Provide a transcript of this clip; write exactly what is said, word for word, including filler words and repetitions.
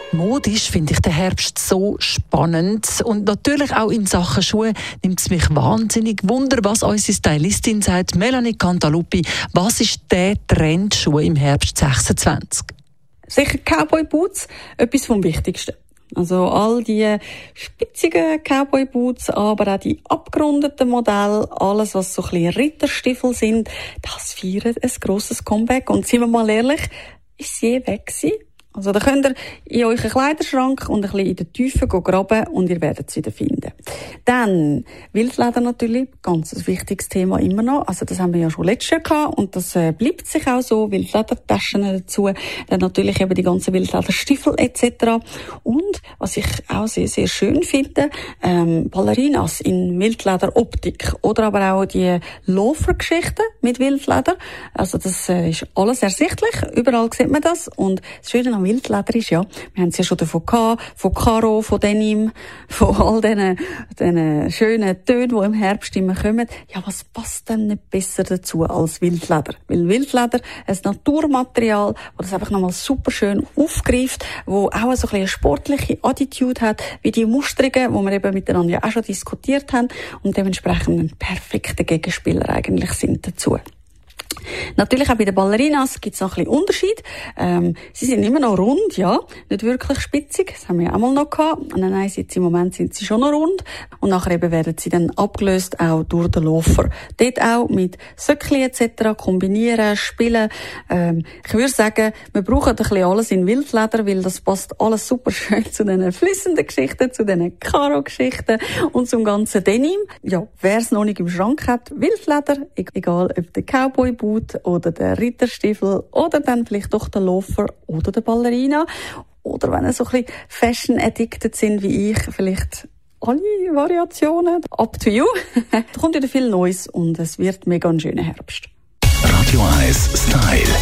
Modisch finde ich den Herbst so spannend und natürlich auch in Sachen Schuhe nimmt es mich wahnsinnig Wunder, was unsere Stylistin sagt, Melanie Cantaluppi. Was ist der Trendschuh im Herbst sechsundzwanzig? Sicher Cowboy Boots, etwas vom Wichtigsten. Also all die spitzigen Cowboy Boots, aber auch die abgerundeten Modelle, alles was so ein bisschen Ritterstiefel sind, das feiert ein grosses Comeback. Und sind wir mal ehrlich, ist sie je weg gewesen? Also da könnt ihr in euren Kleiderschrank und ein bisschen in der Tiefe graben und ihr werdet es wieder finden. Dann Wildleder natürlich, ganz ein wichtiges Thema immer noch. Also das haben wir ja schon letztes Jahr gehabt und das äh, bleibt sich auch so. Wildledertaschen dazu, dann natürlich eben die ganzen Wildlederstiefel et cetera. Und was ich auch sehr, sehr schön finde, ähm, Ballerinas in Wildlederoptik oder aber auch die Loafer-Geschichten mit Wildleder. Also das äh, ist alles ersichtlich, überall sieht man das und das Schöne am Wildleder ist ja, wir haben es ja schon davon gehabt, von Karo, von Denim, von all diesen, diesen schönen Tönen, die im Herbst immer kommen. Ja, was passt denn nicht besser dazu als Wildleder? Weil Wildleder ein Naturmaterial, das das einfach nochmal super schön aufgreift, wo auch so ein bisschen eine sportliche Attitude hat, wie die Musterungen, die wir eben miteinander ja auch schon diskutiert haben und dementsprechend ein perfekter Gegenspieler eigentlich sind dazu. Natürlich auch bei den Ballerinas gibt es noch ein bisschen Unterschied. Ähm, sie sind immer noch rund, ja, nicht wirklich spitzig. Das haben wir ja auch mal noch gehabt. An einer Seite im Moment sind sie schon noch rund. Und nachher eben werden sie dann abgelöst, auch durch den Loafer. Dort auch mit Söckli et cetera kombinieren, spielen. Ähm, ich würde sagen, wir brauchen ein bisschen alles in Wildleder, weil das passt alles super schön zu diesen fließenden Geschichten, zu diesen Karo-Geschichten und zum ganzen Denim. Ja, wer es noch nicht im Schrank hat, Wildleder, egal ob der Cowboy oder der Ritterstiefel oder dann vielleicht doch der Loafer oder der Ballerina. Oder wenn ihr so ein bisschen Fashion-addicted sind wie ich, vielleicht alle Variationen. Up to you. Da kommt wieder viel Neues und es wird mega ein schöner Herbst. Radio eins Style.